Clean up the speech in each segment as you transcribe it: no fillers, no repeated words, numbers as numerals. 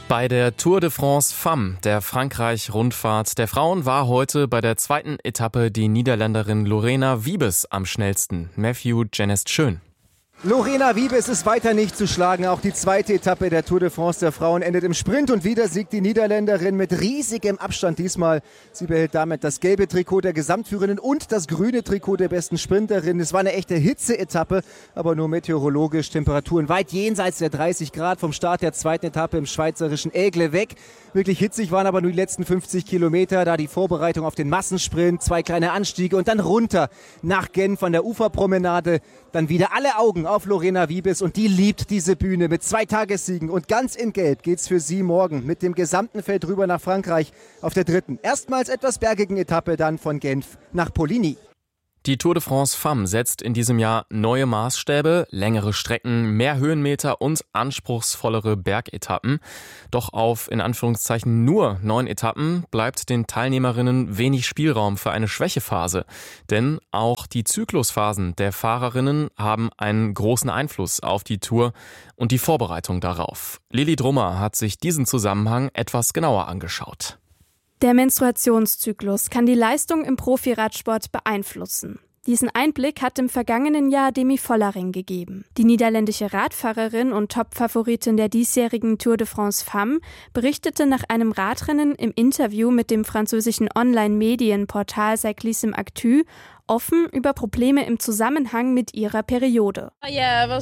Bei der Tour de France Femmes, der Frankreich-Rundfahrt der Frauen, war heute bei der zweiten Etappe die Niederländerin Lorena Wiebes am schnellsten. Matthew Genest schön. Lorena Wiebes ist weiter nicht zu schlagen. Auch die zweite Etappe der Tour de France der Frauen endet im Sprint und wieder siegt die Niederländerin mit riesigem Abstand diesmal. Sie behält damit das gelbe Trikot der Gesamtführenden und das grüne Trikot der besten Sprinterin. Es war eine echte Hitze-Etappe, aber nur meteorologisch. Temperaturen weit jenseits der 30 Grad vom Start der zweiten Etappe im schweizerischen Aigle weg. Wirklich hitzig waren aber nur die letzten 50 Kilometer, da die Vorbereitung auf den Massensprint, 2 kleine Anstiege und dann runter nach Genf an der Uferpromenade. Dann wieder alle Augen auf Lorena Wiebes und die liebt diese Bühne mit 2 Tagessiegen und ganz in Gelb geht's für sie morgen mit dem gesamten Feld rüber nach Frankreich auf der dritten, erstmals etwas bergigen Etappe dann von Genf nach Poligny. Die Tour de France Femmes setzt in diesem Jahr neue Maßstäbe, längere Strecken, mehr Höhenmeter und anspruchsvollere Bergetappen. Doch auf, in Anführungszeichen, nur 9 Etappen bleibt den Teilnehmerinnen wenig Spielraum für eine Schwächephase. Denn auch die Zyklusphasen der Fahrerinnen haben einen großen Einfluss auf die Tour und die Vorbereitung darauf. Lilly Drummer hat sich diesen Zusammenhang etwas genauer angeschaut. Der Menstruationszyklus kann die Leistung im Profiradsport beeinflussen. Diesen Einblick hat im vergangenen Jahr Demi Vollering gegeben. Die niederländische Radfahrerin und Top-Favoritin der diesjährigen Tour de France Femmes berichtete nach einem Radrennen im Interview mit dem französischen Online-Medienportal Cyclisme Actu offen über Probleme im Zusammenhang mit ihrer Periode. Ich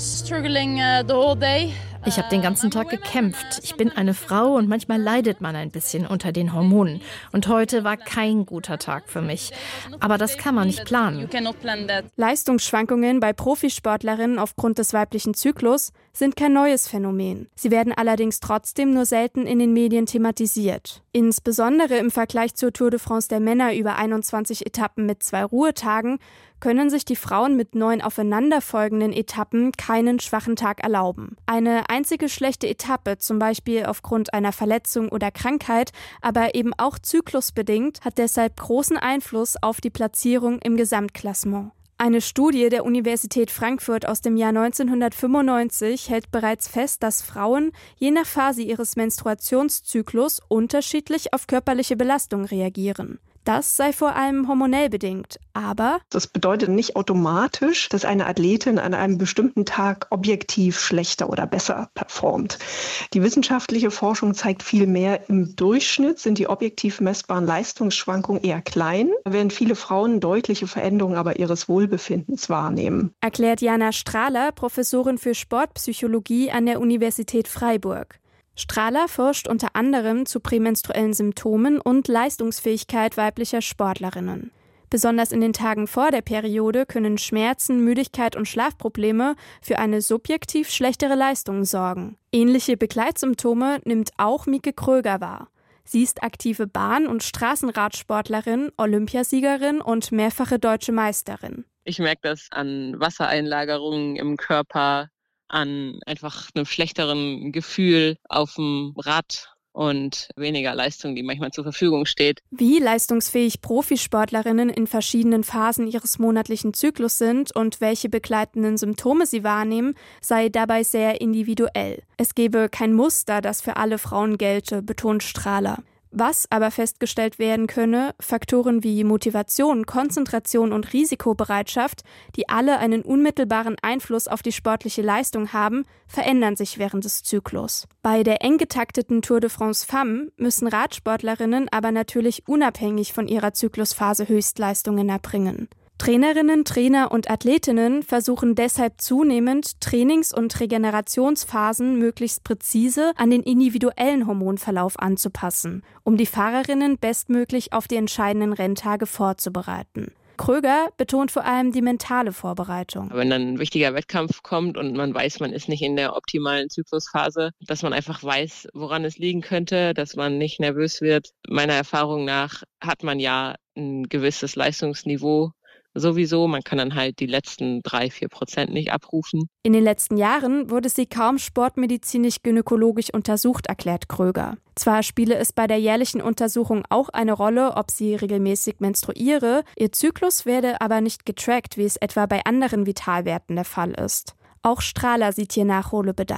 habe den ganzen Tag gekämpft. Ich bin eine Frau und manchmal leidet man ein bisschen unter den Hormonen. Und heute war kein guter Tag für mich. Aber das kann man nicht planen. Leistungsschwankungen bei Profisportlerinnen aufgrund des weiblichen Zyklus sind kein neues Phänomen. Sie werden allerdings trotzdem nur selten in den Medien thematisiert. Insbesondere im Vergleich zur Tour de France der Männer über 21 Etappen mit 2 Ruhetagen können sich die Frauen mit 9 aufeinanderfolgenden Etappen keinen schwachen Tag erlauben. Eine einzige schlechte Etappe, zum Beispiel aufgrund einer Verletzung oder Krankheit, aber eben auch zyklusbedingt, hat deshalb großen Einfluss auf die Platzierung im Gesamtklassement. Eine Studie der Universität Frankfurt aus dem Jahr 1995 hält bereits fest, dass Frauen je nach Phase ihres Menstruationszyklus unterschiedlich auf körperliche Belastung reagieren. Das sei vor allem hormonell bedingt, aber das bedeutet nicht automatisch, dass eine Athletin an einem bestimmten Tag objektiv schlechter oder besser performt. Die wissenschaftliche Forschung zeigt vielmehr, im Durchschnitt sind die objektiv messbaren Leistungsschwankungen eher klein, während viele Frauen deutliche Veränderungen aber ihres Wohlbefindens wahrnehmen. Erklärt Jana Strahler, Professorin für Sportpsychologie an der Universität Freiburg. Strahler forscht unter anderem zu prämenstruellen Symptomen und Leistungsfähigkeit weiblicher Sportlerinnen. Besonders in den Tagen vor der Periode können Schmerzen, Müdigkeit und Schlafprobleme für eine subjektiv schlechtere Leistung sorgen. Ähnliche Begleitsymptome nimmt auch Mieke Kröger wahr. Sie ist aktive Bahn- und Straßenradsportlerin, Olympiasiegerin und mehrfache deutsche Meisterin. Ich merke das an Wassereinlagerungen im Körper, an einfach einem schlechteren Gefühl auf dem Rad und weniger Leistung, die manchmal zur Verfügung steht. Wie leistungsfähig Profisportlerinnen in verschiedenen Phasen ihres monatlichen Zyklus sind und welche begleitenden Symptome sie wahrnehmen, sei dabei sehr individuell. Es gebe kein Muster, das für alle Frauen gelte, betont Strahler. Was aber festgestellt werden könne, Faktoren wie Motivation, Konzentration und Risikobereitschaft, die alle einen unmittelbaren Einfluss auf die sportliche Leistung haben, verändern sich während des Zyklus. Bei der eng getakteten Tour de France Femmes müssen Radsportlerinnen aber natürlich unabhängig von ihrer Zyklusphase Höchstleistungen erbringen. Trainerinnen, Trainer und Athletinnen versuchen deshalb zunehmend, Trainings- und Regenerationsphasen möglichst präzise an den individuellen Hormonverlauf anzupassen, um die Fahrerinnen bestmöglich auf die entscheidenden Renntage vorzubereiten. Kröger betont vor allem die mentale Vorbereitung. Wenn dann ein wichtiger Wettkampf kommt und man weiß, man ist nicht in der optimalen Zyklusphase, dass man einfach weiß, woran es liegen könnte, dass man nicht nervös wird. Meiner Erfahrung nach hat man ja ein gewisses Leistungsniveau sowieso. Man kann dann halt die letzten 3-4% nicht abrufen. In den letzten Jahren wurde sie kaum sportmedizinisch-gynäkologisch untersucht, erklärt Kröger. Zwar spiele es bei der jährlichen Untersuchung auch eine Rolle, ob sie regelmäßig menstruiere, ihr Zyklus werde aber nicht getrackt, wie es etwa bei anderen Vitalwerten der Fall ist. Auch Strahler sieht hier Nachholbedarf.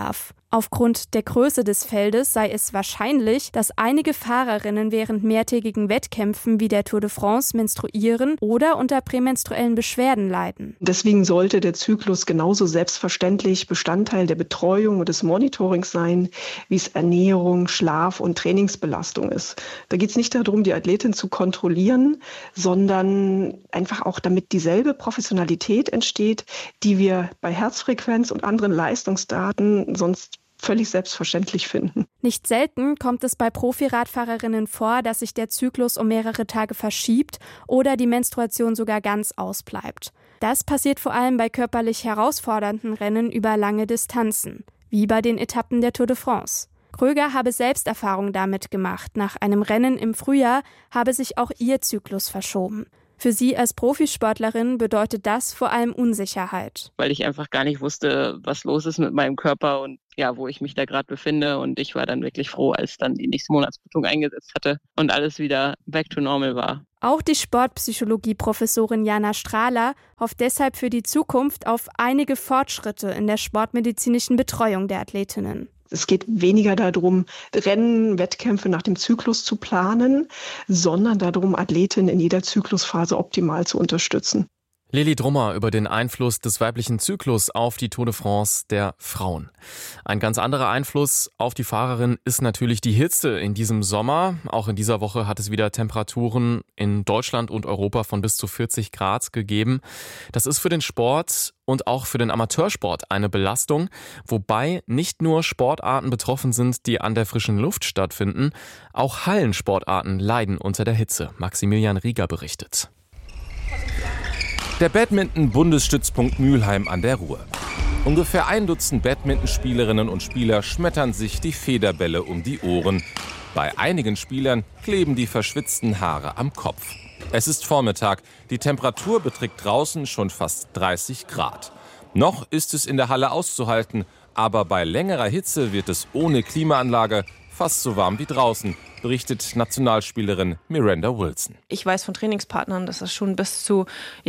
Aufgrund der Größe des Feldes sei es wahrscheinlich, dass einige Fahrerinnen während mehrtägigen Wettkämpfen wie der Tour de France menstruieren oder unter prämenstruellen Beschwerden leiden. Deswegen sollte der Zyklus genauso selbstverständlich Bestandteil der Betreuung und des Monitorings sein, wie es Ernährung, Schlaf und Trainingsbelastung ist. Da geht es nicht darum, die Athletin zu kontrollieren, sondern einfach auch, damit dieselbe Professionalität entsteht, die wir bei Herzfrequenz und anderen Leistungsdaten sonst völlig selbstverständlich finden. Nicht selten kommt es bei Profiradfahrerinnen vor, dass sich der Zyklus um mehrere Tage verschiebt oder die Menstruation sogar ganz ausbleibt. Das passiert vor allem bei körperlich herausfordernden Rennen über lange Distanzen, wie bei den Etappen der Tour de France. Kröger habe selbst Erfahrung damit gemacht. Nach einem Rennen im Frühjahr habe sich auch ihr Zyklus verschoben. Für sie als Profisportlerin bedeutet das vor allem Unsicherheit. Weil ich einfach gar nicht wusste, was los ist mit meinem Körper und ja, wo ich mich da gerade befinde. Und ich war dann wirklich froh, als dann die nächste Monatsblutung eingesetzt hatte und alles wieder back to normal war. Auch die Sportpsychologie-Professorin Jana Strahler hofft deshalb für die Zukunft auf einige Fortschritte in der sportmedizinischen Betreuung der Athletinnen. Es geht weniger darum, Rennen, Wettkämpfe nach dem Zyklus zu planen, sondern darum, Athletinnen in jeder Zyklusphase optimal zu unterstützen. Lili Drummer über den Einfluss des weiblichen Zyklus auf die Tour de France der Frauen. Ein ganz anderer Einfluss auf die Fahrerin ist natürlich die Hitze in diesem Sommer. Auch in dieser Woche hat es wieder Temperaturen in Deutschland und Europa von bis zu 40 Grad gegeben. Das ist für den Sport und auch für den Amateursport eine Belastung, wobei nicht nur Sportarten betroffen sind, die an der frischen Luft stattfinden. Auch Hallensportarten leiden unter der Hitze. Maximilian Rieger berichtet. Der Badminton-Bundesstützpunkt Mülheim an der Ruhr. Ungefähr 1 Dutzend Badmintonspielerinnen und Spieler schmettern sich die Federbälle um die Ohren. Bei einigen Spielern kleben die verschwitzten Haare am Kopf. Es ist Vormittag. Die Temperatur beträgt draußen schon fast 30 Grad. Noch ist es in der Halle auszuhalten, aber bei längerer Hitze wird es ohne Klimaanlage fast so warm wie draußen, berichtet Nationalspielerin Miranda Wilson. Ich weiß von Trainingspartnern, dass es schon bis zu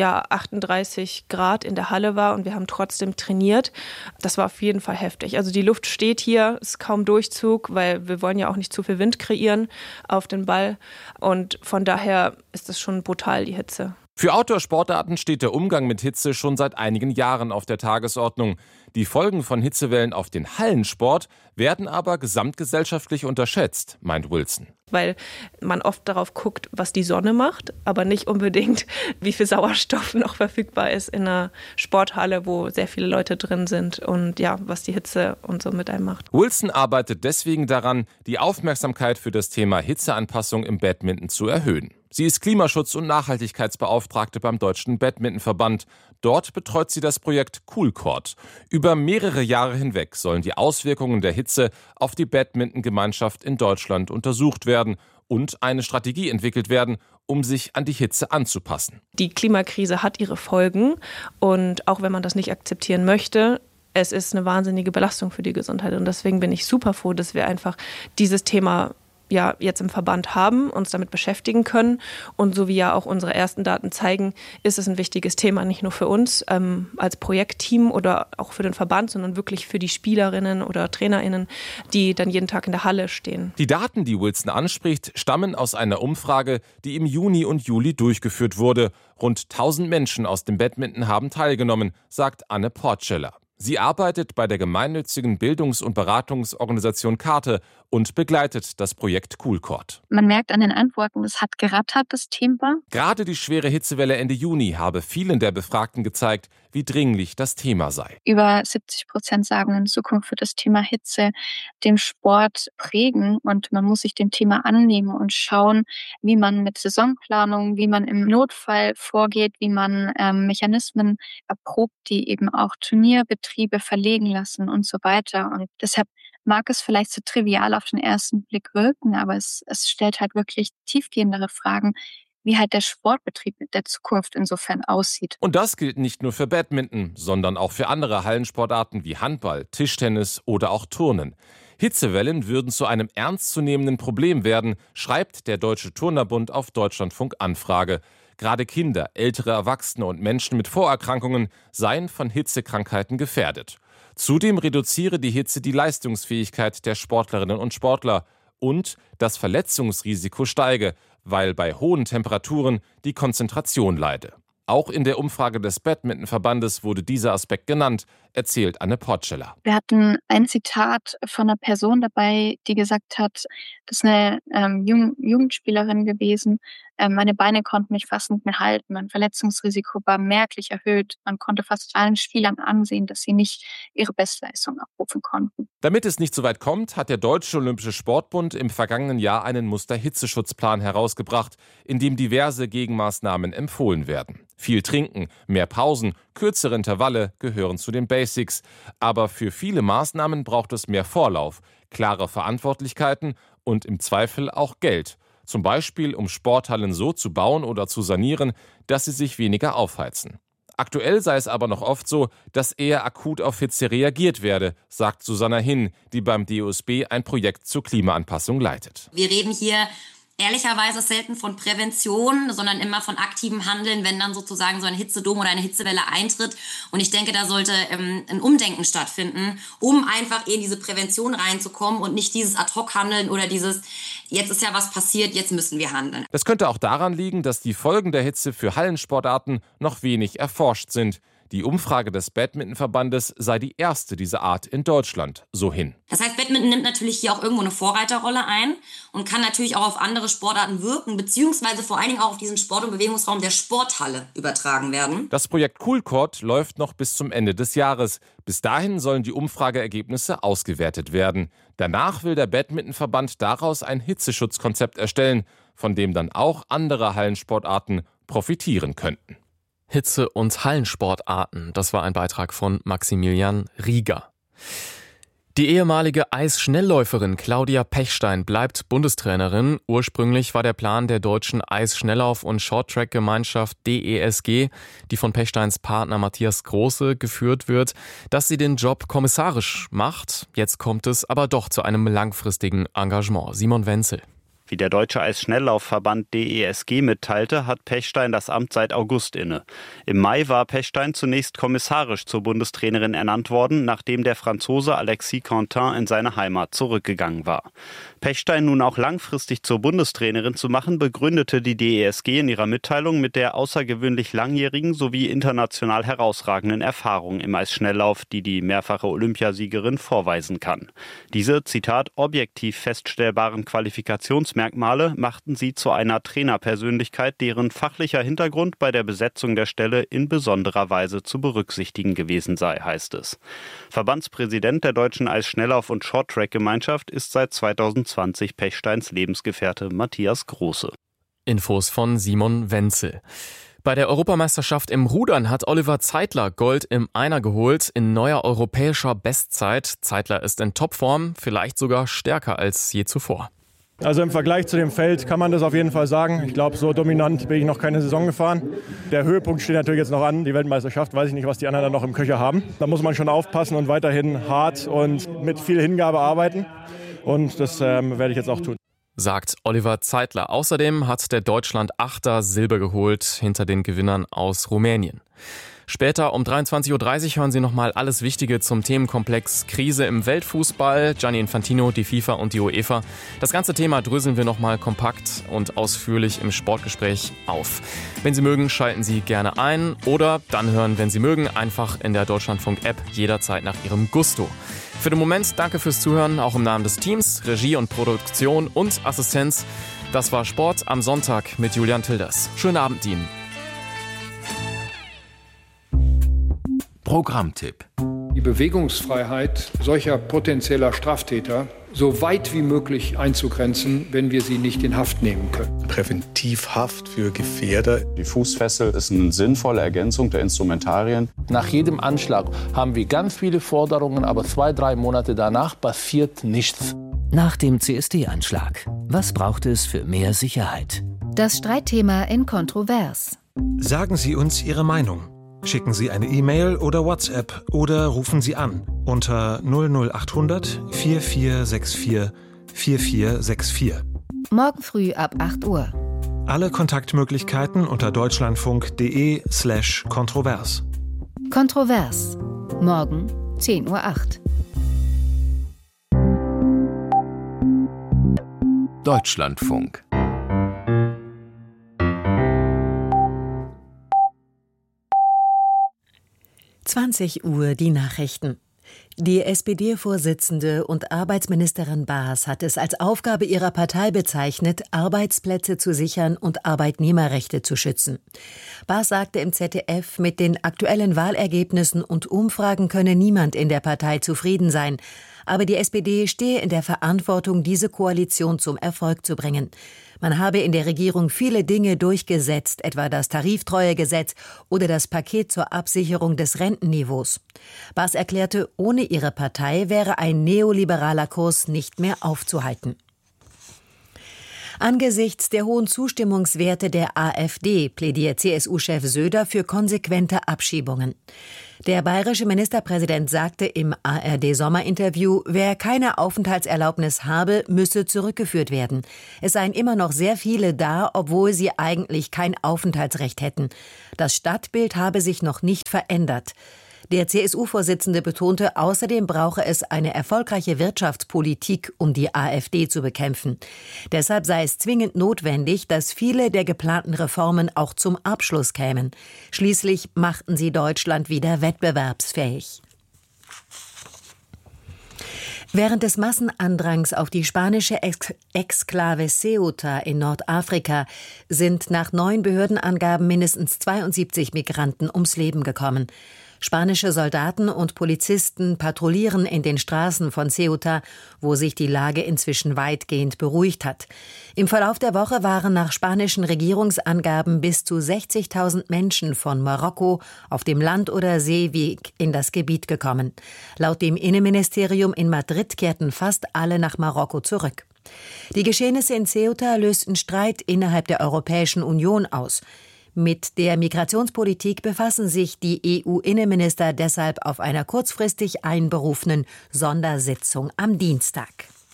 38 Grad in der Halle war und wir haben trotzdem trainiert. Das war auf jeden Fall heftig. Also die Luft steht hier, ist kaum Durchzug, weil wir wollen ja auch nicht zu viel Wind kreieren auf den Ball. Und von daher ist es schon brutal, die Hitze. Für Outdoor-Sportarten steht der Umgang mit Hitze schon seit einigen Jahren auf der Tagesordnung. Die Folgen von Hitzewellen auf den Hallensport werden aber gesamtgesellschaftlich unterschätzt, meint Wilson. Weil man oft darauf guckt, was die Sonne macht, aber nicht unbedingt, wie viel Sauerstoff noch verfügbar ist in einer Sporthalle, wo sehr viele Leute drin sind und ja, was die Hitze und so mit einem macht. Wilson arbeitet deswegen daran, die Aufmerksamkeit für das Thema Hitzeanpassung im Badminton zu erhöhen. Sie ist Klimaschutz- und Nachhaltigkeitsbeauftragte beim Deutschen Badmintonverband. Dort betreut sie das Projekt Cool Court. Über mehrere Jahre hinweg sollen die Auswirkungen der Hitze auf die Badmintongemeinschaft in Deutschland untersucht werden und eine Strategie entwickelt werden, um sich an die Hitze anzupassen. Die Klimakrise hat ihre Folgen und auch wenn man das nicht akzeptieren möchte, es ist eine wahnsinnige Belastung für die Gesundheit. Und deswegen bin ich super froh, dass wir einfach dieses Thema jetzt im Verband haben, uns damit beschäftigen können. Und so wie ja auch unsere ersten Daten zeigen, ist es ein wichtiges Thema, nicht nur für uns als Projektteam oder auch für den Verband, sondern wirklich für die Spielerinnen oder TrainerInnen, die dann jeden Tag in der Halle stehen. Die Daten, die Wilson anspricht, stammen aus einer Umfrage, die im Juni und Juli durchgeführt wurde. Rund 1000 Menschen aus dem Badminton haben teilgenommen, sagt Anne Portscheller. Sie arbeitet bei der gemeinnützigen Bildungs- und Beratungsorganisation Karte und begleitet das Projekt Cool Court. Man merkt an den Antworten, es hat gerattert, das Thema. Gerade die schwere Hitzewelle Ende Juni habe vielen der Befragten gezeigt, wie dringlich das Thema sei. Über 70% sagen, in Zukunft wird das Thema Hitze den Sport prägen und man muss sich dem Thema annehmen und schauen, wie man mit Saisonplanung, wie man im Notfall vorgeht, wie man Mechanismen erprobt, die eben auch Turnierbetriebe verlegen lassen und so weiter. Und deshalb mag es vielleicht so trivial auf den ersten Blick wirken, aber es stellt halt wirklich tiefgehendere Fragen, wie halt der Sportbetrieb mit der Zukunft insofern aussieht. Und das gilt nicht nur für Badminton, sondern auch für andere Hallensportarten wie Handball, Tischtennis oder auch Turnen. Hitzewellen würden zu einem ernstzunehmenden Problem werden, schreibt der Deutsche Turnerbund auf Deutschlandfunk Anfrage. Gerade Kinder, ältere Erwachsene und Menschen mit Vorerkrankungen seien von Hitzekrankheiten gefährdet. Zudem reduziere die Hitze die Leistungsfähigkeit der Sportlerinnen und Sportler und das Verletzungsrisiko steige, weil bei hohen Temperaturen die Konzentration leide. Auch in der Umfrage des Badmintonverbandes wurde dieser Aspekt genannt, erzählt Anne Portscheller. Wir hatten ein Zitat von einer Person dabei, die gesagt hat, das ist eine Jugendspielerin gewesen. Meine Beine konnten mich fast nicht mehr halten. Mein Verletzungsrisiko war merklich erhöht. Man konnte fast allen Spielern ansehen, dass sie nicht ihre Bestleistung abrufen konnten. Damit es nicht so weit kommt, hat der Deutsche Olympische Sportbund im vergangenen Jahr einen Muster-Hitzeschutzplan herausgebracht, in dem diverse Gegenmaßnahmen empfohlen werden. Viel trinken, mehr Pausen, kürzere Intervalle gehören zu den Basics. Aber für viele Maßnahmen braucht es mehr Vorlauf, klare Verantwortlichkeiten und im Zweifel auch Geld. Zum Beispiel, um Sporthallen so zu bauen oder zu sanieren, dass sie sich weniger aufheizen. Aktuell sei es aber noch oft so, dass eher akut auf Hitze reagiert werde, sagt Susanna Hinn, die beim DOSB ein Projekt zur Klimaanpassung leitet. Wir reden hier ehrlicherweise selten von Prävention, sondern immer von aktivem Handeln, wenn dann sozusagen so ein Hitzedom oder eine Hitzewelle eintritt. Und ich denke, da sollte ein Umdenken stattfinden, um einfach in diese Prävention reinzukommen und nicht dieses Ad-Hoc-Handeln oder dieses, jetzt ist ja was passiert, jetzt müssen wir handeln. Das könnte auch daran liegen, dass die Folgen der Hitze für Hallensportarten noch wenig erforscht sind. Die Umfrage des Badmintonverbandes sei die erste dieser Art in Deutschland, so Hinn. Das heißt, Badminton nimmt natürlich hier auch irgendwo eine Vorreiterrolle ein und kann natürlich auch auf andere Sportarten wirken, beziehungsweise vor allen Dingen auch auf diesen Sport- und Bewegungsraum der Sporthalle übertragen werden. Das Projekt Cool Court läuft noch bis zum Ende des Jahres. Bis dahin sollen die Umfrageergebnisse ausgewertet werden. Danach will der Badmintonverband daraus ein Hitzeschutzkonzept erstellen, von dem dann auch andere Hallensportarten profitieren könnten. Hitze- und Hallensportarten, das war ein Beitrag von Maximilian Rieger. Die ehemalige Eisschnellläuferin Claudia Pechstein bleibt Bundestrainerin. Ursprünglich war der Plan der deutschen Eisschnelllauf- und Shorttrack-Gemeinschaft DESG, die von Pechsteins Partner Matthias Große geführt wird, dass sie den Job kommissarisch macht. Jetzt kommt es aber doch zu einem langfristigen Engagement. Simon Wenzel. Wie der Deutsche Eisschnelllaufverband DESG mitteilte, hat Pechstein das Amt seit August inne. Im Mai war Pechstein zunächst kommissarisch zur Bundestrainerin ernannt worden, nachdem der Franzose Alexis Quentin in seine Heimat zurückgegangen war. Pechstein nun auch langfristig zur Bundestrainerin zu machen, begründete die DESG in ihrer Mitteilung mit der außergewöhnlich langjährigen sowie international herausragenden Erfahrung im Eisschnelllauf, die die mehrfache Olympiasiegerin vorweisen kann. Diese, Zitat, objektiv feststellbaren Qualifikationsmerkmale machten sie zu einer Trainerpersönlichkeit, deren fachlicher Hintergrund bei der Besetzung der Stelle in besonderer Weise zu berücksichtigen gewesen sei, heißt es. Verbandspräsident der Deutschen Eisschnelllauf- und Shorttrack-Gemeinschaft ist seit 2020 Pechsteins Lebensgefährte Matthias Große. Infos von Simon Wenzel. Bei der Europameisterschaft im Rudern hat Oliver Zeitler Gold im Einer geholt in neuer europäischer Bestzeit. Zeitler ist in Topform, vielleicht sogar stärker als je zuvor. Also im Vergleich zu dem Feld kann man das auf jeden Fall sagen. Ich glaube, so dominant bin ich noch keine Saison gefahren. Der Höhepunkt steht natürlich jetzt noch an, die Weltmeisterschaft. Weiß ich nicht, was die anderen dann noch im Köcher haben. Da muss man schon aufpassen und weiterhin hart und mit viel Hingabe arbeiten. Und das werde ich jetzt auch tun. Sagt Oliver Zeitler. Außerdem hat der Deutschland-Achter Silber geholt hinter den Gewinnern aus Rumänien. Später um 23.30 Uhr hören Sie nochmal alles Wichtige zum Themenkomplex Krise im Weltfußball. Gianni Infantino, die FIFA und die UEFA. Das ganze Thema dröseln wir nochmal kompakt und ausführlich im Sportgespräch auf. Wenn Sie mögen, schalten Sie gerne ein oder dann hören, wenn Sie mögen, einfach in der Deutschlandfunk-App jederzeit nach Ihrem Gusto. Für den Moment danke fürs Zuhören, auch im Namen des Teams, Regie und Produktion und Assistenz. Das war Sport am Sonntag mit Julian Tilders. Schönen Abend Ihnen. Programmtipp. Die Bewegungsfreiheit solcher potenzieller Straftäter so weit wie möglich einzugrenzen, wenn wir sie nicht in Haft nehmen können. Präventivhaft für Gefährder. Die Fußfessel ist eine sinnvolle Ergänzung der Instrumentarien. Nach jedem Anschlag haben wir ganz viele Forderungen, aber 2-3 Monate danach passiert nichts. Nach dem CSD-Anschlag. Was braucht es für mehr Sicherheit? Das Streitthema in Kontrovers. Sagen Sie uns Ihre Meinung. Schicken Sie eine E-Mail oder WhatsApp oder rufen Sie an unter 00800 4464 4464. Morgen früh ab 8 Uhr. Alle Kontaktmöglichkeiten unter deutschlandfunk.de/kontrovers. Kontrovers. Morgen 10:08 Uhr. Deutschlandfunk. Uhr die Nachrichten. Die SPD-Vorsitzende und Arbeitsministerin Baas hat es als Aufgabe ihrer Partei bezeichnet, Arbeitsplätze zu sichern und Arbeitnehmerrechte zu schützen. Baas sagte im ZDF, mit den aktuellen Wahlergebnissen und Umfragen könne niemand in der Partei zufrieden sein. Aber die SPD stehe in der Verantwortung, diese Koalition zum Erfolg zu bringen. Man habe in der Regierung viele Dinge durchgesetzt, etwa das Tariftreuegesetz oder das Paket zur Absicherung des Rentenniveaus. Baas erklärte, ohne ihre Partei wäre ein neoliberaler Kurs nicht mehr aufzuhalten. Angesichts der hohen Zustimmungswerte der AfD plädiert CSU-Chef Söder für konsequente Abschiebungen. Der bayerische Ministerpräsident sagte im ARD-Sommerinterview, wer keine Aufenthaltserlaubnis habe, müsse zurückgeführt werden. Es seien immer noch sehr viele da, obwohl sie eigentlich kein Aufenthaltsrecht hätten. Das Stadtbild habe sich noch nicht verändert. Der CSU-Vorsitzende betonte, außerdem brauche es eine erfolgreiche Wirtschaftspolitik, um die AfD zu bekämpfen. Deshalb sei es zwingend notwendig, dass viele der geplanten Reformen auch zum Abschluss kämen. Schließlich machten sie Deutschland wieder wettbewerbsfähig. Während des Massenandrangs auf die spanische Exklave Ceuta in Nordafrika sind nach neuen Behördenangaben mindestens 72 Migranten ums Leben gekommen. Spanische Soldaten und Polizisten patrouillieren in den Straßen von Ceuta, wo sich die Lage inzwischen weitgehend beruhigt hat. Im Verlauf der Woche waren nach spanischen Regierungsangaben bis zu 60.000 Menschen von Marokko auf dem Land- oder Seeweg in das Gebiet gekommen. Laut dem Innenministerium in Madrid kehrten fast alle nach Marokko zurück. Die Geschehnisse in Ceuta lösten Streit innerhalb der Europäischen Union aus. Mit der Migrationspolitik befassen sich die EU-Innenminister deshalb auf einer kurzfristig einberufenen Sondersitzung am Dienstag.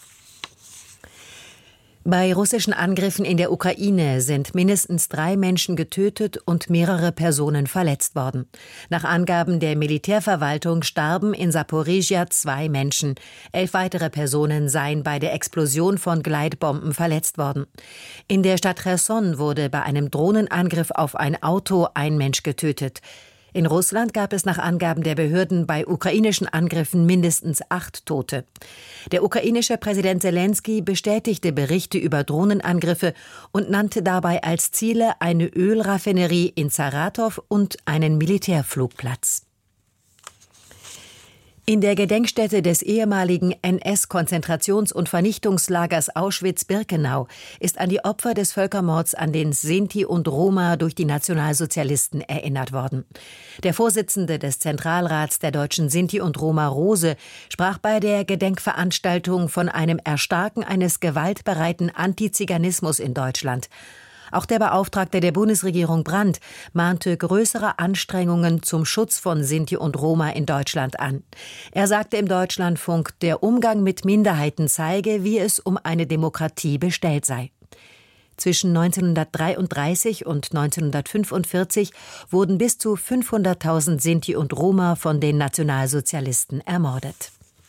Bei russischen Angriffen in der Ukraine sind mindestens 3 Menschen getötet und mehrere Personen verletzt worden. Nach Angaben der Militärverwaltung starben in Saporizhia 2 Menschen. 11 weitere Personen seien bei der Explosion von Gleitbomben verletzt worden. In der Stadt Cherson wurde bei einem Drohnenangriff auf ein Auto ein Mensch getötet. In Russland gab es nach Angaben der Behörden bei ukrainischen Angriffen mindestens 8 Tote. Der ukrainische Präsident Selenskyj bestätigte Berichte über Drohnenangriffe und nannte dabei als Ziele eine Ölraffinerie in Saratow und einen Militärflugplatz. In der Gedenkstätte des ehemaligen NS-Konzentrations- und Vernichtungslagers Auschwitz-Birkenau ist an die Opfer des Völkermords an den Sinti und Roma durch die Nationalsozialisten erinnert worden. Der Vorsitzende des Zentralrats der deutschen Sinti und Roma, Rose, sprach bei der Gedenkveranstaltung von einem Erstarken eines gewaltbereiten Antiziganismus in Deutschland. Auch der Beauftragte der Bundesregierung Brandt mahnte größere Anstrengungen zum Schutz von Sinti und Roma in Deutschland an. Er sagte im Deutschlandfunk, der Umgang mit Minderheiten zeige, wie es um eine Demokratie bestellt sei. Zwischen 1933 und 1945 wurden bis zu 500.000 Sinti und Roma von den Nationalsozialisten ermordet.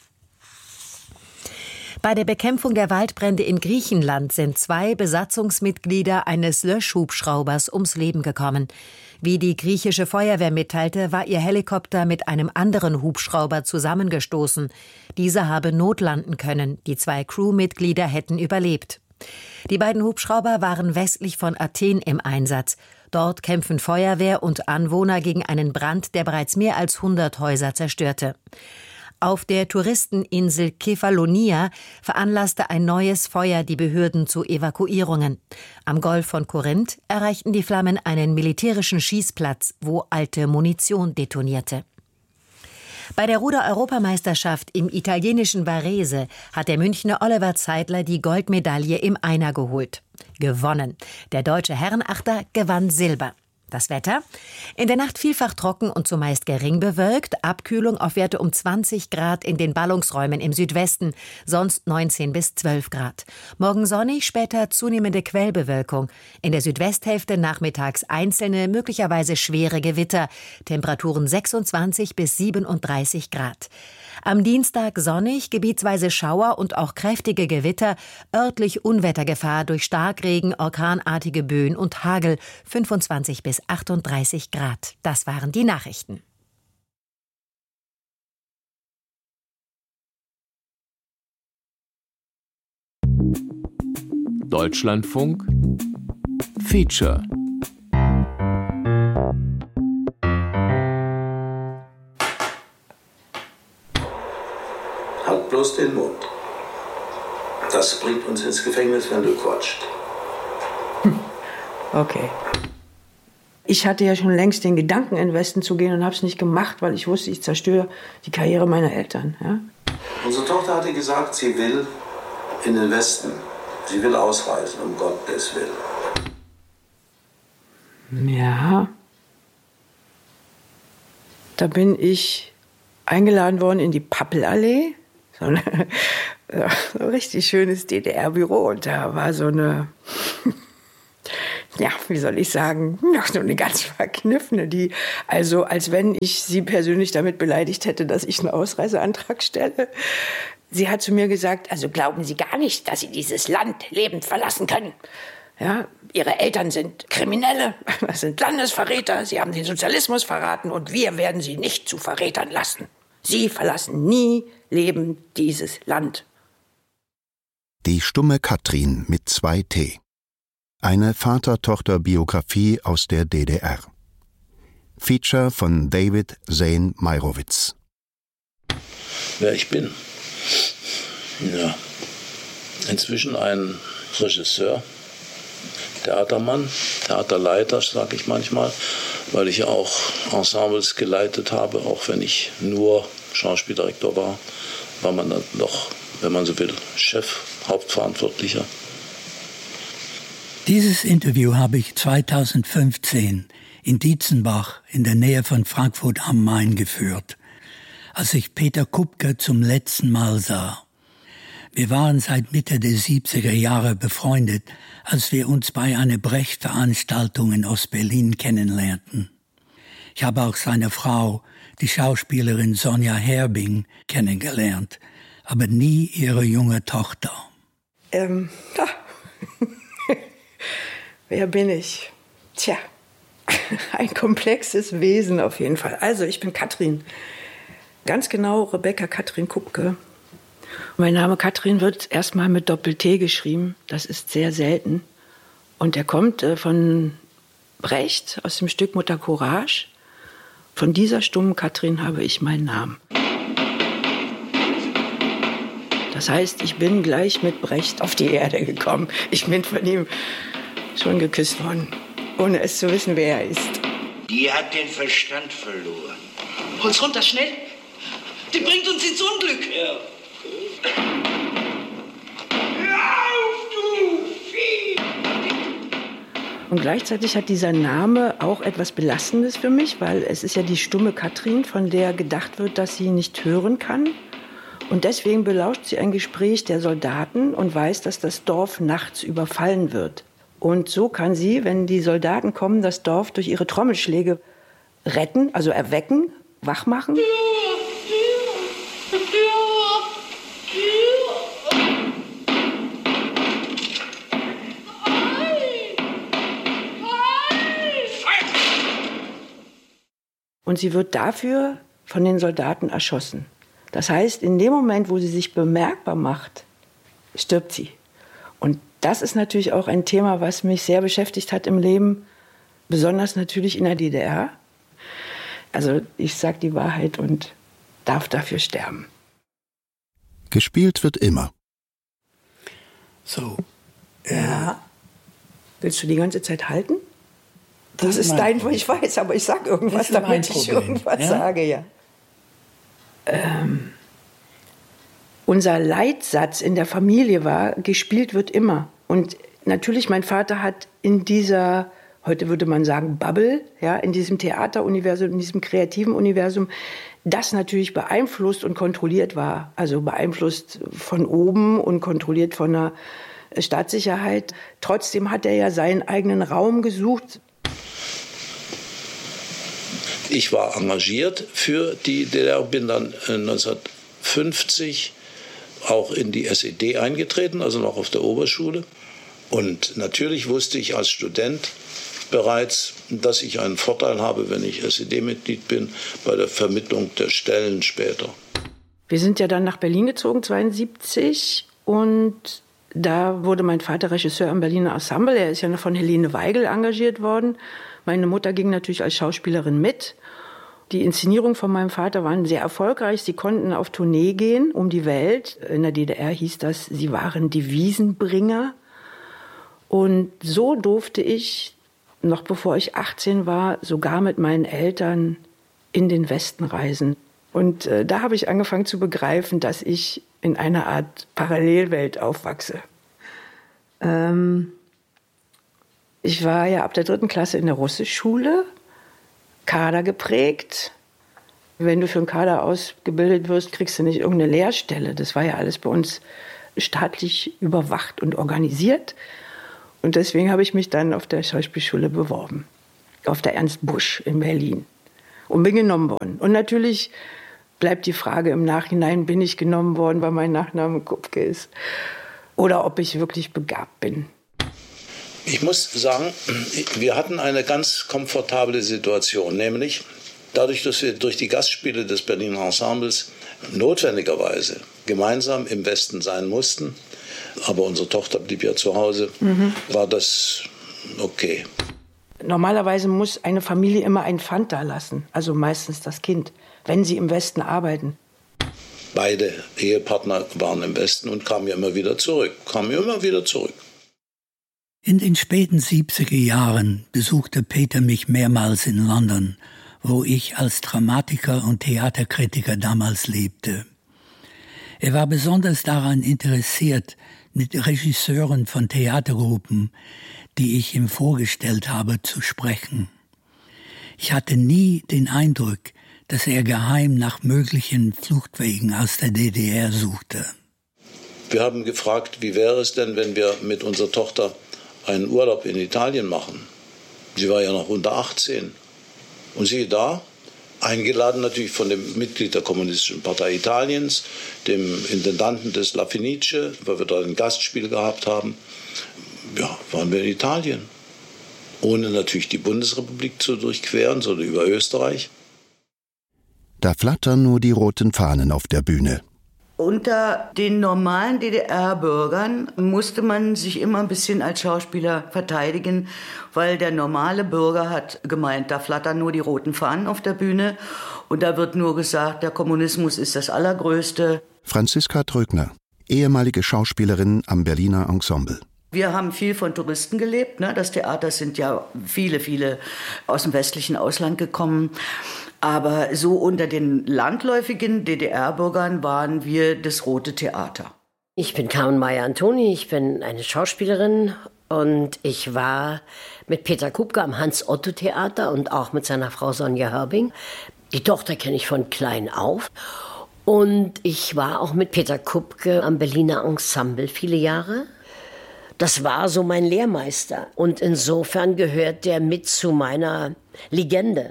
Bei der Bekämpfung der Waldbrände in Griechenland sind 2 Besatzungsmitglieder eines Löschhubschraubers ums Leben gekommen. Wie die griechische Feuerwehr mitteilte, war ihr Helikopter mit einem anderen Hubschrauber zusammengestoßen. Dieser habe notlanden können. Die 2 Crewmitglieder hätten überlebt. Die beiden Hubschrauber waren westlich von Athen im Einsatz. Dort kämpfen Feuerwehr und Anwohner gegen einen Brand, der bereits mehr als 100 Häuser zerstörte. Auf der Touristeninsel Kefalonia veranlasste ein neues Feuer die Behörden zu Evakuierungen. Am Golf von Korinth erreichten die Flammen einen militärischen Schießplatz, wo alte Munition detonierte. Bei der Ruder-Europameisterschaft im italienischen Varese hat der Münchner Oliver Zeidler die Goldmedaille im Einer geholt. Gewonnen. Der deutsche Herrenachter gewann Silber. Das Wetter? In der Nacht vielfach trocken und zumeist gering bewölkt. Abkühlung auf Werte um 20 Grad in den Ballungsräumen im Südwesten, sonst 19 bis 12 Grad. Morgen sonnig, später zunehmende Quellbewölkung. In der Südwesthälfte nachmittags einzelne, möglicherweise schwere Gewitter. Temperaturen 26 bis 37 Grad. Am Dienstag sonnig, gebietsweise Schauer und auch kräftige Gewitter. Örtlich Unwettergefahr durch Starkregen, orkanartige Böen und Hagel. 25 bis 38 Grad. Das waren die Nachrichten. Deutschlandfunk Feature. Halt bloß den Mund. Das bringt uns ins Gefängnis, wenn du quatscht. Okay. Ich hatte ja schon längst den Gedanken, in den Westen zu gehen und habe es nicht gemacht, weil ich wusste, ich zerstöre die Karriere meiner Eltern. Ja? Unsere Tochter hatte gesagt, sie will in den Westen. Sie will ausreisen, um Gottes Willen. Ja. Da bin ich eingeladen worden in die Pappelallee. So ein richtig schönes DDR-Büro. Und da war so eine... Ja, wie soll ich sagen, noch so eine ganz verkniffene, die, also als wenn ich sie persönlich damit beleidigt hätte, dass ich einen Ausreiseantrag stelle. Sie hat zu mir gesagt, also glauben Sie gar nicht, dass Sie dieses Land lebend verlassen können. Ja, Ihre Eltern sind Kriminelle, das sind Landesverräter, Sie haben den Sozialismus verraten und wir werden Sie nicht zu Verrätern lassen. Sie verlassen nie lebend dieses Land. Die stumme Katrin mit 2 T. Eine Vater-Tochter-Biografie aus der DDR. Feature von David Zane Meirowitz. Wer ich bin? Ja, inzwischen ein Regisseur, Theatermann, Theaterleiter, sage ich manchmal, weil ich auch Ensembles geleitet habe, auch wenn ich nur Schauspieldirektor war, war man dann doch, wenn man so will, Chef, Hauptverantwortlicher. Dieses Interview habe ich 2015 in Dietzenbach in der Nähe von Frankfurt am Main geführt, als ich Peter Kupke zum letzten Mal sah. Wir waren seit Mitte der 70er Jahre befreundet, als wir uns bei einer Brecht-Veranstaltung in Ostberlin kennenlernten. Ich habe auch seine Frau, die Schauspielerin Sonja Herbing, kennengelernt, aber nie ihre junge Tochter. Wer bin ich? Tja, ein komplexes Wesen auf jeden Fall. Also, ich bin Katrin. Ganz genau Rebecca Katrin Kupke. Mein Name Katrin wird erstmal mit Doppel-T geschrieben. Das ist sehr selten. Und der kommt von Brecht aus dem Stück Mutter Courage. Von dieser stummen Katrin habe ich meinen Namen. Das heißt, ich bin gleich mit Brecht auf die Erde gekommen. Ich bin von ihm schon geküsst worden, ohne es zu wissen, wer er ist. Die hat den Verstand verloren. Hol's runter, schnell! Die bringt uns ins Unglück! Ja. Hör auf, du Vieh! Und gleichzeitig hat dieser Name auch etwas Belastendes für mich, weil es ist ja die stumme Katrin, von der gedacht wird, dass sie nicht hören kann. Und deswegen belauscht sie ein Gespräch der Soldaten und weiß, dass das Dorf nachts überfallen wird. Und so kann sie, wenn die Soldaten kommen, das Dorf durch ihre Trommelschläge retten, also erwecken, wachmachen. Und sie wird dafür von den Soldaten erschossen. Das heißt, in dem Moment, wo sie sich bemerkbar macht, stirbt sie. Und das ist natürlich auch ein Thema, was mich sehr beschäftigt hat im Leben, besonders natürlich in der DDR. Also ich sage die Wahrheit und darf dafür sterben. Gespielt wird immer. So. Ja. Willst du die ganze Zeit halten? Das ist dein, wo ich weiß, aber ich sage irgendwas, damit ich irgendwas sage, ja. Unser Leitsatz in der Familie war, gespielt wird immer. Und natürlich, mein Vater hat in dieser heute würde man sagen Bubble, ja, in diesem Theateruniversum, in diesem kreativen Universum, das natürlich beeinflusst und kontrolliert war. Also beeinflusst von oben und kontrolliert von der Staatssicherheit. Trotzdem hat er ja seinen eigenen Raum gesucht. Ich war engagiert für die DDR, bin dann 1950 auch in die SED eingetreten, also noch auf der Oberschule. Und natürlich wusste ich als Student bereits, dass ich einen Vorteil habe, wenn ich SED-Mitglied bin, bei der Vermittlung der Stellen später. Wir sind ja dann nach Berlin gezogen, 1972, und da wurde mein Vater Regisseur am Berliner Ensemble. Er ist ja noch von Helene Weigel engagiert worden. Meine Mutter ging natürlich als Schauspielerin mit. Die Inszenierungen von meinem Vater waren sehr erfolgreich. Sie konnten auf Tournee gehen um die Welt. In der DDR hieß das, sie waren Devisenbringer. Und so durfte ich, noch bevor ich 18 war, sogar mit meinen Eltern in den Westen reisen. Und da habe ich angefangen zu begreifen, dass ich in einer Art Parallelwelt aufwachse. Ich war ja ab der 3. Klasse in der Russischschule, Kader geprägt. Wenn du für einen Kader ausgebildet wirst, kriegst du nicht irgendeine Lehrstelle. Das war ja alles bei uns staatlich überwacht und organisiert. Und deswegen habe ich mich dann auf der Schauspielschule beworben, auf der Ernst Busch in Berlin, und bin genommen worden. Und natürlich bleibt die Frage im Nachhinein, bin ich genommen worden, weil mein Nachname Kupke ist, oder ob ich wirklich begabt bin. Ich muss sagen, wir hatten eine ganz komfortable Situation, nämlich dadurch, dass wir durch die Gastspiele des Berliner Ensembles notwendigerweise gemeinsam im Westen sein mussten, aber unsere Tochter blieb ja zu Hause, war das okay. Normalerweise muss eine Familie immer ein Pfand da lassen, also meistens das Kind, wenn sie im Westen arbeiten. Beide Ehepartner waren im Westen und kamen immer wieder zurück. In den späten 70er Jahren besuchte Peter mich mehrmals in London, wo ich als Dramatiker und Theaterkritiker damals lebte. Er war besonders daran interessiert, mit Regisseuren von Theatergruppen, die ich ihm vorgestellt habe, zu sprechen. Ich hatte nie den Eindruck, dass er geheim nach möglichen Fluchtwegen aus der DDR suchte. Wir haben gefragt, wie wäre es denn, wenn wir mit unserer Tochter einen Urlaub in Italien machen. Sie war ja noch unter 18. Und siehe da, eingeladen natürlich von dem Mitglied der Kommunistischen Partei Italiens, dem Intendanten des La Fenice, weil wir dort ein Gastspiel gehabt haben. Ja, waren wir in Italien. Ohne natürlich die Bundesrepublik zu durchqueren, sondern über Österreich. Da flattern nur die roten Fahnen auf der Bühne. Unter den normalen DDR-Bürgern musste man sich immer ein bisschen als Schauspieler verteidigen, weil der normale Bürger hat gemeint, da flattern nur die roten Fahnen auf der Bühne und da wird nur gesagt, der Kommunismus ist das Allergrößte. Franziska Trögner, ehemalige Schauspielerin am Berliner Ensemble. Wir haben viel von Touristen gelebt, ne? Das Theater sind ja viele aus dem westlichen Ausland gekommen. Aber so unter den landläufigen DDR-Bürgern waren wir das Rote Theater. Ich bin Carmen Meyer-Antoni, ich bin eine Schauspielerin und ich war mit Peter Kupke am Hans-Otto-Theater und auch mit seiner Frau Sonja Hörbing. Die Tochter kenne ich von klein auf. Und ich war auch mit Peter Kupke am Berliner Ensemble viele Jahre. Das war so mein Lehrmeister und insofern gehört der mit zu meiner Legende.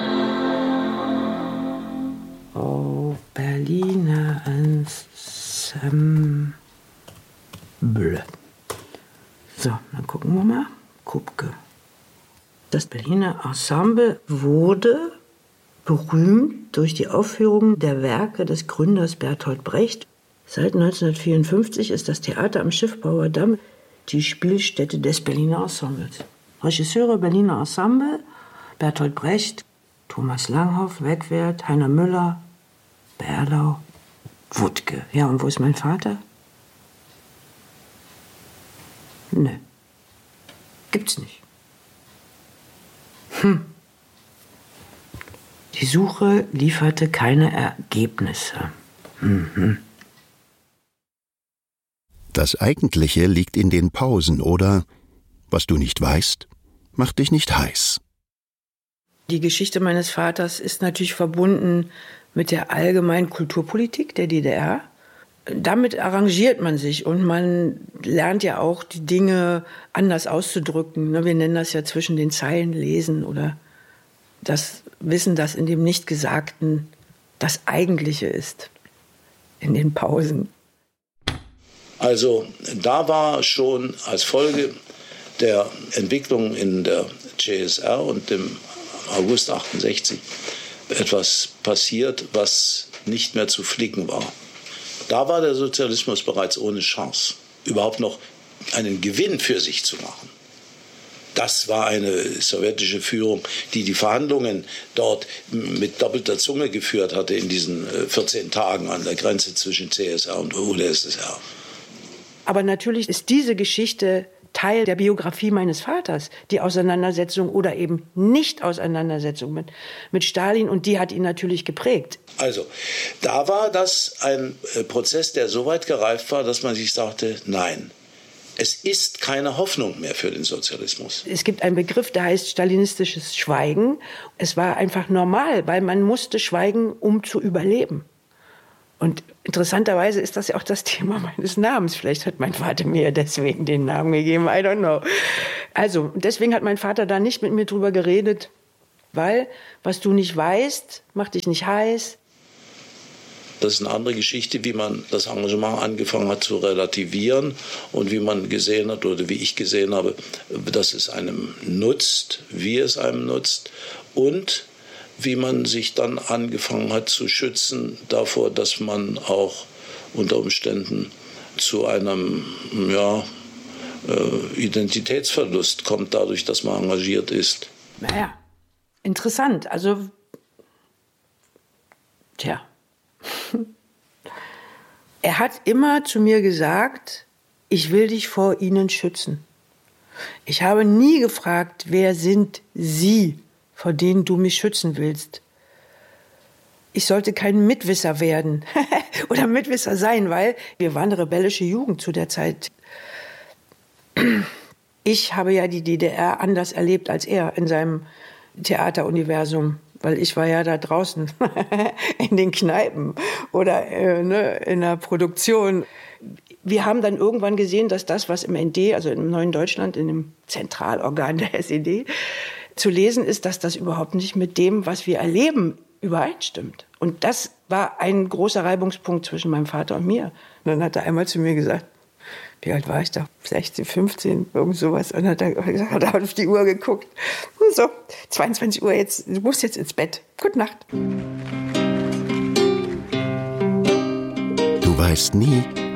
Oh, Berliner Ensemble. So, dann gucken wir mal. Kupke. Das Berliner Ensemble wurde berühmt durch die Aufführung der Werke des Gründers Bertolt Brecht. Seit 1954 ist das Theater am Schiffbauer Damm die Spielstätte des Berliner Ensembles. Regisseure Berliner Ensemble: Bertolt Brecht, Thomas Langhoff, Wegwert, Heiner Müller, Berlau, Wuttke. Ja, und wo ist mein Vater? Nö. Gibt's nicht. Die Suche lieferte keine Ergebnisse. Das Eigentliche liegt in den Pausen oder, was du nicht weißt, macht dich nicht heiß. Die Geschichte meines Vaters ist natürlich verbunden mit der allgemeinen Kulturpolitik der DDR. Damit arrangiert man sich und man lernt ja auch, die Dinge anders auszudrücken. Wir nennen das ja zwischen den Zeilen lesen oder das Wissen, das in dem Nicht-Gesagten das Eigentliche ist, in den Pausen. Also da war schon als Folge der Entwicklung in der CSR und dem August 68 etwas passiert, was nicht mehr zu flicken war. Da war der Sozialismus bereits ohne Chance, überhaupt noch einen Gewinn für sich zu machen. Das war eine sowjetische Führung, die die Verhandlungen dort mit doppelter Zunge geführt hatte in diesen 14 Tagen an der Grenze zwischen CSR und UdSSR. Aber natürlich ist diese Geschichte Teil der Biografie meines Vaters, die Auseinandersetzung oder eben Nicht-Auseinandersetzung mit Stalin, und die hat ihn natürlich geprägt. Also, da war das ein Prozess, der so weit gereift war, dass man sich sagte, nein, es ist keine Hoffnung mehr für den Sozialismus. Es gibt einen Begriff, der heißt stalinistisches Schweigen. Es war einfach normal, weil man musste schweigen, um zu überleben. Und interessanterweise ist das ja auch das Thema meines Namens. Vielleicht hat mein Vater mir deswegen den Namen gegeben, I don't know. Also, deswegen hat mein Vater da nicht mit mir drüber geredet, weil was du nicht weißt, macht dich nicht heiß. Das ist eine andere Geschichte, wie man das Engagement angefangen hat zu relativieren und wie man gesehen hat oder wie ich gesehen habe, dass es einem nutzt, wie es einem nutzt und wie man sich dann angefangen hat zu schützen davor, dass man auch unter Umständen zu einem Identitätsverlust kommt, dadurch, dass man engagiert ist. Naja, interessant. Also, er hat immer zu mir gesagt, ich will dich vor ihnen schützen. Ich habe nie gefragt, wer sind Sie, vor denen du mich schützen willst. Ich sollte kein Mitwisser werden oder Mitwisser sein, weil wir waren eine rebellische Jugend zu der Zeit. Ich habe ja die DDR anders erlebt als er in seinem Theateruniversum, weil ich war ja da draußen in den Kneipen oder in der Produktion. Wir haben dann irgendwann gesehen, dass das, was im ND, also im Neuen Deutschland, in dem Zentralorgan der SED, zu lesen ist, dass das überhaupt nicht mit dem, was wir erleben, übereinstimmt. Und das war ein großer Reibungspunkt zwischen meinem Vater und mir. Und dann hat er einmal zu mir gesagt, wie alt war ich da? 16, 15, irgend sowas. Und hat er gesagt, hat auf die Uhr geguckt. So, 22 Uhr, jetzt, du musst jetzt ins Bett. Gute Nacht. Du weißt nie,